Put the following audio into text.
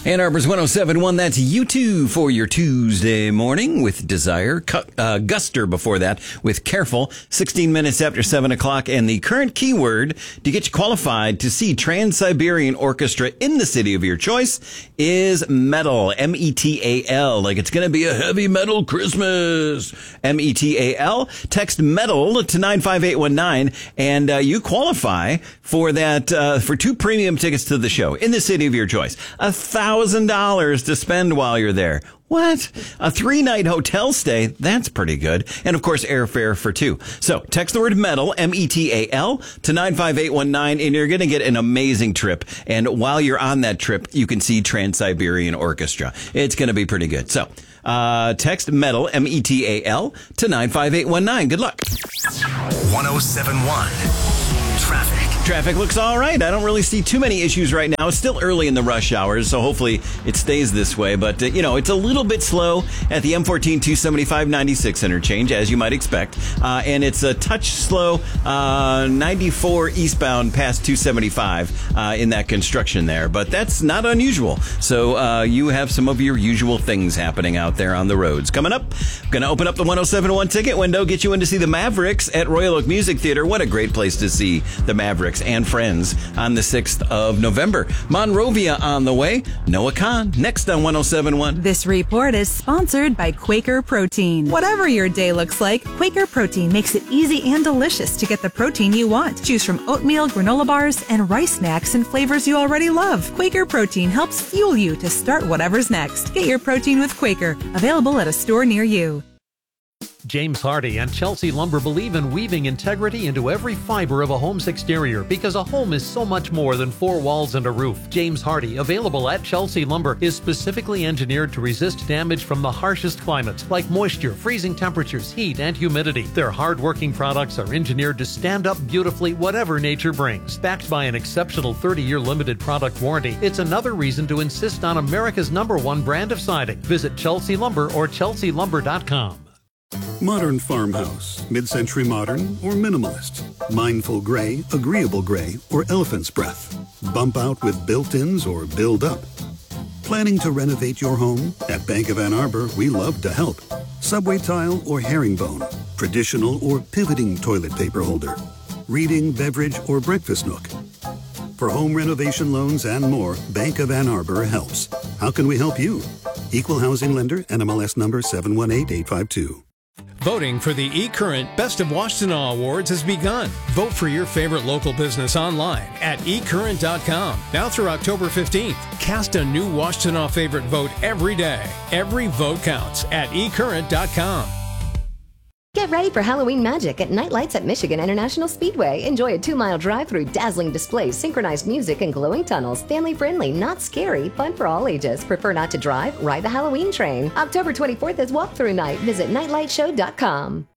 Ann Arbor's 107.1, that's U2 for your Tuesday morning with Desire. Guster before that with Careful, 16 minutes after 7 o'clock. And the current keyword to get you qualified to see Trans-Siberian Orchestra in the city of your choice is metal, M-E-T-A-L, like it's going to be a heavy metal Christmas, M-E-T-A-L. Text metal to 95819, and you qualify for that, for 2 premium tickets to the show in the city of your choice. $1,000 to spend while you're there. What? A 3-night hotel stay? That's pretty good. And of course, airfare for 2. So text the word metal, M-E-T-A-L, to 95819, and you're going to get an amazing trip. And while you're on that trip, you can see Trans-Siberian Orchestra. It's going to be pretty good. So text metal, M-E-T-A-L, to 95819. Good luck. 107.1 Traffic looks all right. I don't really see too many issues right now. It's still early in the rush hours, so hopefully it stays this way. But, it's a little bit slow at the M14 275-96 interchange, as you might expect. And it's a touch slow 94 eastbound past 275 in that construction there. But that's not unusual. So you have some of your usual things happening out there on the roads. Coming up, I'm going to open up the 107.1 ticket window, get you in to see the Mavericks at Royal Oak Music Theater. What a great place to see the Mavericks and Friends on the 6th of November. Monrovia on the way. Noah Khan next on 107.1. This report is sponsored by Quaker Protein. Whatever your day looks like, Quaker Protein makes it easy and delicious to get the protein you want. Choose from oatmeal, granola bars, and rice snacks in flavors you already love. Quaker Protein helps fuel you to start whatever's next. Get your protein with Quaker. Available at a store near you. James Hardy and Chelsea Lumber believe in weaving integrity into every fiber of a home's exterior because a home is so much more than 4 walls and a roof. James Hardy, available at Chelsea Lumber, is specifically engineered to resist damage from the harshest climates like moisture, freezing temperatures, heat, and humidity. Their hard-working products are engineered to stand up beautifully whatever nature brings. Backed by an exceptional 30-year limited product warranty, it's another reason to insist on America's #1 brand of siding. Visit Chelsea Lumber or chelsealumber.com. Modern farmhouse, mid-century modern, or minimalist. Mindful gray, agreeable gray, or elephant's breath. Bump out with built-ins or build up. Planning to renovate your home? At Bank of Ann Arbor, we love to help. Subway tile or herringbone. Traditional or pivoting toilet paper holder. Reading, beverage, or breakfast nook. For home renovation loans and more, Bank of Ann Arbor helps. How can we help you? Equal Housing Lender, NMLS number 718852. Voting for the eCurrent Best of Washtenaw Awards has begun. Vote for your favorite local business online at eCurrent.com. Now through October 15th. Cast a new Washtenaw favorite vote every day. Every vote counts at eCurrent.com. Get ready for Halloween magic at Night Lights at Michigan International Speedway. Enjoy a 2-mile drive through dazzling displays, synchronized music, and glowing tunnels. Family friendly, not scary, fun for all ages. Prefer not to drive? Ride the Halloween train. October 24th is walkthrough night. Visit nightlightshow.com.